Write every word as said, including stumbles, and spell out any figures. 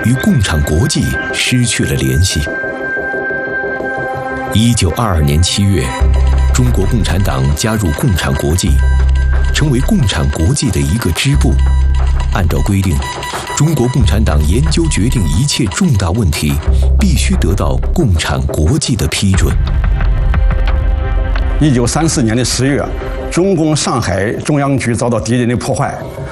与共产国际失去了联系。一九二二年七月，中国共产党加入共产国际，成为共产国际的一个支部。按照规定，中国共产党研究决定一切重大问题，必须得到共产国际的批准。 一九三四年的十月，中共上海中央局遭到敌人的破坏，